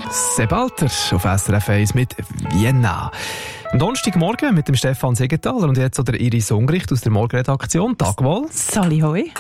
Sebalter auf SRF 1 mit Vienna. Am Donnerstagmorgen mit dem Stefan Siegenthaler und jetzt oder Iris Ungricht aus der Morgenredaktion. Tag wohl. Sali hoi.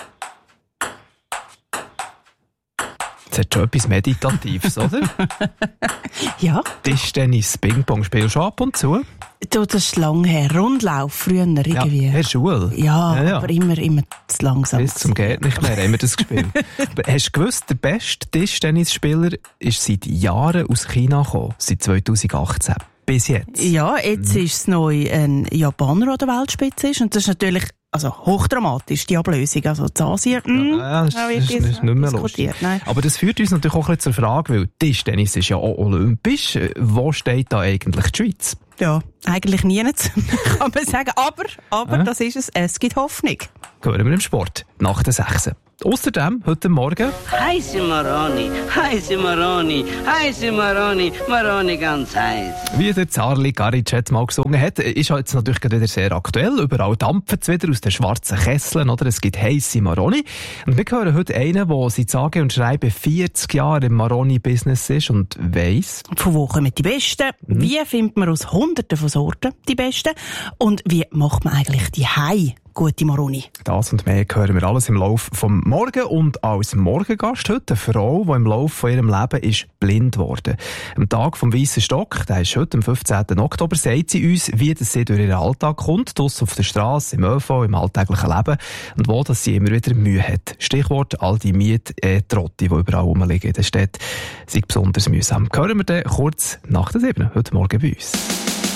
Das hat schon etwas Meditatives, oder? Ja. Tischtennis, Ping-Pong spielst du ab und zu? Du, das ist lang her. Rundlauf, früher irgendwie. Ja, in der Schule. Ja, aber immer zu langsam. Bis zum geht nicht mehr haben wir das gespielt. Hast du gewusst, der beste Tischtennisspieler ist seit Jahren aus China gekommen, seit 2018. Bis jetzt. Ja, jetzt ist es neu ein Japaner, der an der Weltspitze ist. Und das ist natürlich hochdramatisch, die Ablösung. Also in Asien, das ist nicht mehr lustig. Nein. Aber das führt uns natürlich auch ein bisschen zur Frage, weil Tischtennis ist ja auch olympisch. Wo steht da eigentlich die Schweiz? Ja, eigentlich nirgends, kann man sagen. Aber das ist es. Es gibt Hoffnung. Hören wir im Sport, nach der 6. Außerdem, heute Morgen... Heiße Maroni, heiße Maroni, heiße Maroni, Maroni ganz heiß. Wie der Zarli Garic jetzt mal gesungen hat, ist jetzt natürlich wieder sehr aktuell. Überall dampft es wieder aus den schwarzen Kesseln, oder? Es gibt heisse Maroni. Und wir hören heute einen, der seit sage und schreibe 40 Jahre im Maroni-Business ist und weiss... Von wo kommen die Besten? Wie findet man aus Hunderten von Sorten die Besten? Und wie macht man eigentlich die gute Maroni? Das und mehr hören wir alles im Laufe vom Morgen. Und als Morgengast heute eine Frau, die im Laufe von ihrem Leben ist blind geworden. Am Tag vom Weissen Stock, der ist heute am 15. Oktober, sagt sie uns, wie das sie durch ihren Alltag kommt, draussen auf der Straße, im ÖV, im alltäglichen Leben und wo das sie immer wieder Mühe hat. Stichwort all die Miet-Trotti, die überall rumliegen in der Stadt, sind besonders mühsam. Hören wir dann kurz nach der 7. heute Morgen bei uns.